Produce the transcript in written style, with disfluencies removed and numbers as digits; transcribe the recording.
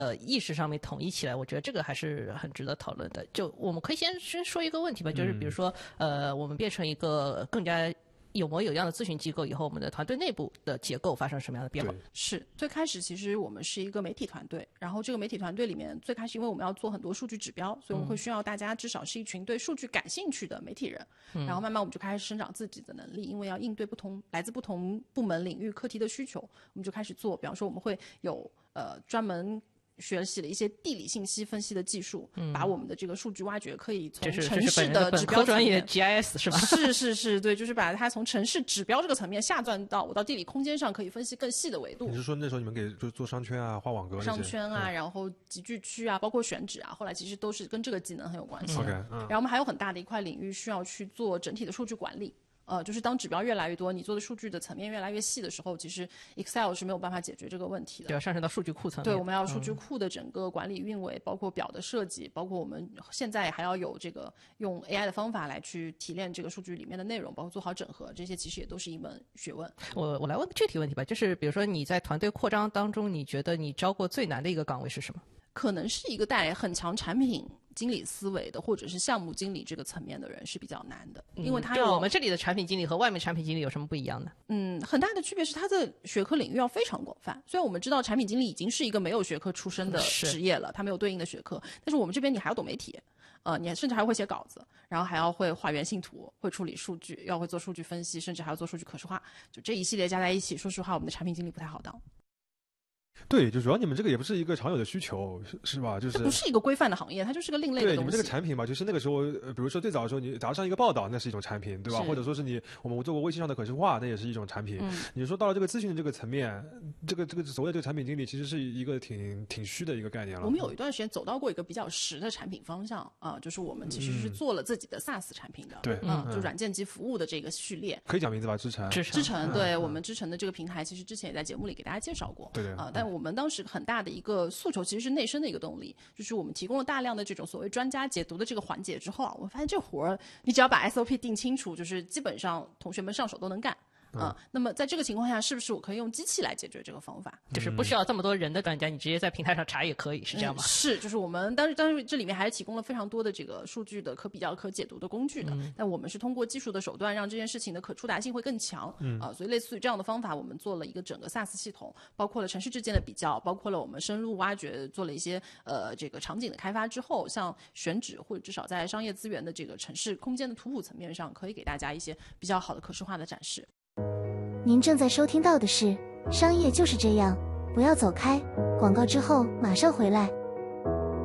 意识上面统一起来，我觉得这个还是很值得讨论的。就我们可以先说一个问题吧，就是比如说我们变成一个更加有模有样的咨询机构以后，我们的团队内部的结构发生什么样的变化？ 是最开始其实我们是一个媒体团队，然后这个媒体团队里面最开始因为我们要做很多数据指标，所以我们会需要大家至少是一群对数据感兴趣的媒体人，然后慢慢我们就开始生长自己的能力，因为要应对来自不同部门领域课题的需求，我们就开始做，比方说我们会有专门学习了一些地理信息分析的技术，把我们的这个数据挖掘可以从城市的指标专业 GIS 是吧？ 是，对，就是把它从城市指标这个层面下钻到我到地理空间上，可以分析更细的维度。 你是说那时候你们给就做商圈啊、画网格那些商圈啊，然后集聚区啊，包括选址啊，后来其实都是跟这个技能很有关系的。然后我们还有很大的一块领域需要去做整体的数据管理。就是当指标越来越多，你做的数据的层面越来越细的时候，其实 Excel 是没有办法解决这个问题的。 对，要上升到数据库层面。 对，我们要数据库的整个管理运维，包括表的设计，包括我们现在还要有这个用 AI 的方法来去提炼这个数据里面的内容，包括做好整合，这些其实也都是一门学问。 我来问个具体问题吧，就是比如说你在团队扩张当中，你觉得你招过最难的一个岗位是什么？ 可能是一个带很强产品经理思维的，或者是项目经理这个层面的人是比较难的，因为他就我们这里的产品经理和外面产品经理有什么不一样呢？ 很大的区别是他的学科领域要非常广泛。虽然我们知道产品经理已经是一个没有学科出身的职业了，他没有对应的学科，但是我们这边你还要懂媒体，你甚至还会写稿子，然后还要会画原性图，会处理数据，要会做数据分析，甚至还要做数据可视化，就这一系列加在一起，说实话，我们的产品经理不太好当。 对，就主要你们这个也不是一个常有的需求，是吧？就是它不是一个规范的行业，它就是个另类的东西。 对，你们这个产品吧，就是那个时候，比如说最早的时候，你杂志上一个报道，那是一种产品，对吧？或者说是我们做过微信上的可视化，那也是一种产品。你说到了这个咨询的这个层面，这个所谓的这个产品经理，其实是一个挺虚的一个概念了。 我们有一段时间走到过一个比较实的产品方向啊，就是我们其实是做了自己的 SaaS 产品的， 对， 就软件及服务的这个序列。 可以讲名字吧？知诚，对，我们知诚的这个平台，其实之前也在节目里给大家介绍过。 对但我们当时很大的一个诉求其实是内生的一个动力，就是我们提供了大量的这种所谓专家解读的这个环节之后啊，我发现这活儿你只要把 SOP 定清楚，就是基本上同学们上手都能干。那么在这个情况下，是不是我可以用机器来解决这个方法？ 就是不需要这么多人的专家，你直接在平台上查也可以，是这样吗？ 是，就是我们当时这里面还是提供了非常多的这个数据的可比较、可解读的工具的。但我们是通过技术的手段，让这件事情的可触达性会更强。所以类似于这样的方法，我们做了一个整个 SaaS 系统，包括了城市之间的比较，包括了我们深入挖掘，做了一些这个场景的开发之后，像选址或者至少在商业资源的这个城市空间的图谱层面上，可以给大家一些比较好的可视化的展示。 您正在收听到的是《商业就是这样》，不要走开，广告之后马上回来。